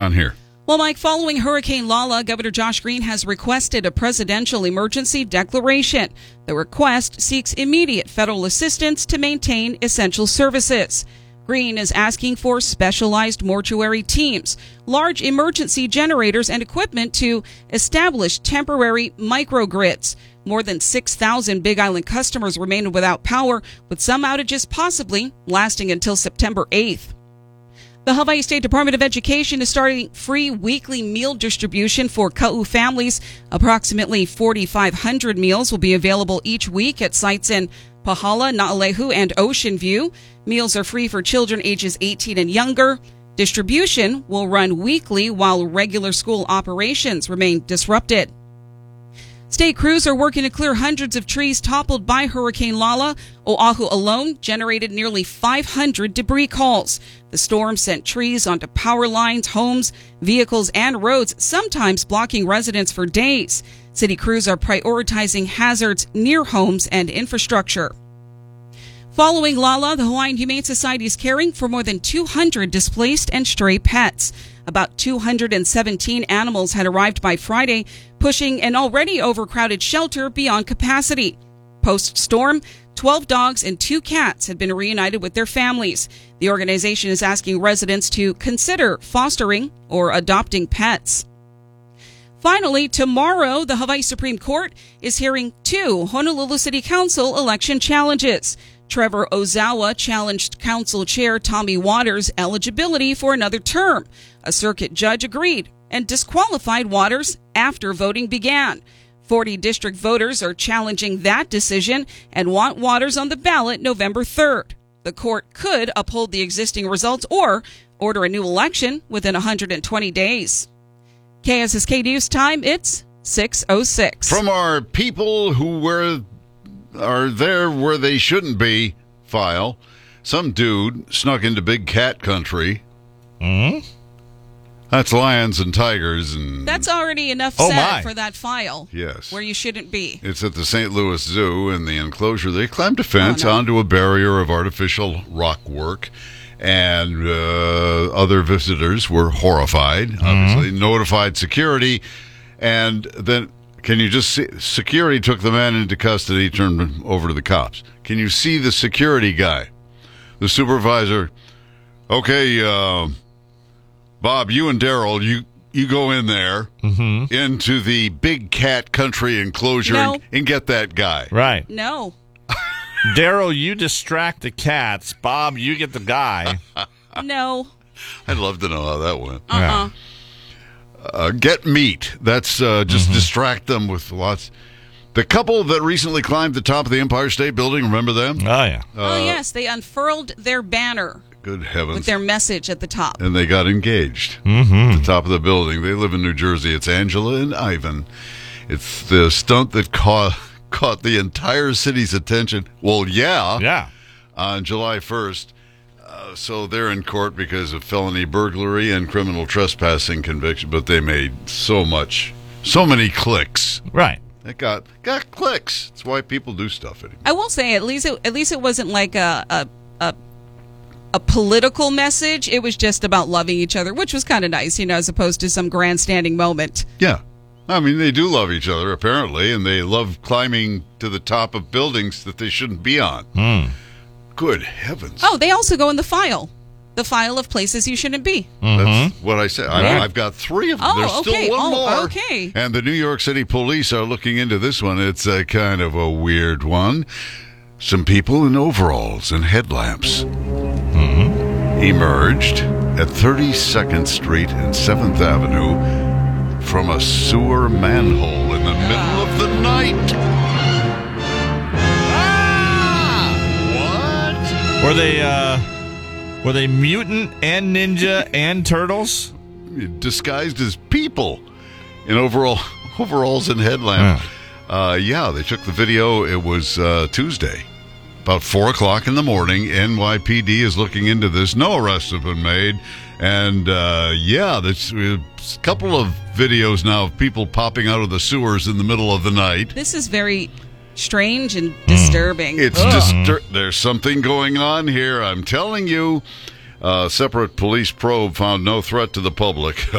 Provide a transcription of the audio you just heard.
on here? Well, Mike, following Hurricane Lala, Governor Josh Green has requested a presidential emergency declaration. The request seeks immediate federal assistance to maintain essential services. Green is asking for specialized mortuary teams, large emergency generators, and equipment to establish temporary microgrids. More than 6,000 Big Island customers remain without power, with some outages possibly lasting until September 8th. The Hawaii State Department of Education is starting free weekly meal distribution for Ka'u families. Approximately 4,500 meals will be available each week at sites in Pahala, Na'alehu, and Ocean View. Meals are free for children ages 18 and younger. Distribution will run weekly while regular school operations remain disrupted. State crews are working to clear hundreds of trees toppled by Hurricane Lala. Oahu alone generated nearly 500 debris calls. The storm sent trees onto power lines, homes, vehicles, and roads, sometimes blocking residents for days. City crews are prioritizing hazards near homes and infrastructure. Following Lala, the Hawaiian Humane Society is caring for more than 200 displaced and stray pets. About 217 animals had arrived by Friday, pushing an already overcrowded shelter beyond capacity. Post-storm, 12 dogs and 2 cats had been reunited with their families. The organization is asking residents to consider fostering or adopting pets. Finally, tomorrow, the Hawaii Supreme Court is hearing 2 Honolulu City Council election challenges. Trevor Ozawa challenged Council Chair Tommy Waters' eligibility for another term. A circuit judge agreed and disqualified Waters after voting began. 40 district voters are challenging that decision and want Waters on the ballot November 3rd. The court could uphold the existing results or order a new election within 120 days. KSSK News Time, it's 6:06. From our people who are there where they shouldn't be file, some dude snuck into big cat country. That's lions and tigers. And that's already enough said for that file. Yes. Where you shouldn't be. It's at the St. Louis Zoo. In the enclosure, they climbed a fence onto a barrier of artificial rock work. And other visitors were horrified, obviously, notified security. And then, can you just see, security took the man into custody, turned him over to the cops. Can you see the security guy? The supervisor, okay, Bob, you and Daryl, you go in there into the big cat country enclosure and get that guy. Right. No. Daryl, you distract the cats. Bob, you get the guy. No. I'd love to know how that went. Get meat. That's just distract them with lots. The couple that recently climbed the top of the Empire State Building, remember them? Oh, yeah. Yes, they unfurled their banner. Good heavens. With their message at the top. And they got engaged at the top of the building. They live in New Jersey. It's Angela and Ivan. It's the stunt that caught the entire city's attention. Well, yeah. On July 1st. So they're in court because of felony burglary and criminal trespassing conviction, but they made so many clicks. Right. It got clicks. That's why people do stuff anymore. I will say, at least it wasn't like a political message. It was just about loving each other, which was kind of nice, as opposed to some grandstanding moment. Yeah. I mean, they do love each other, apparently, and they love climbing to the top of buildings that they shouldn't be on. Good heavens. Oh, they also go in the file of places you shouldn't be. That's what I said. I've got 3 of them. There's still one more. Okay. And the New York City police are looking into this one. It's a kind of a weird one. Some people in overalls and headlamps emerged at 32nd Street and 7th Avenue from a sewer manhole in the middle of the night. What? Were they mutant and ninja and turtles? Disguised as people in overalls and headlamps. They took the video. It was Tuesday. About 4 o'clock in the morning. NYPD is looking into this. No arrests have been made. And, there's a couple of videos now of people popping out of the sewers in the middle of the night. This is very strange and disturbing. It's there's something going on here, I'm telling you. Separate police probe found no threat to the public.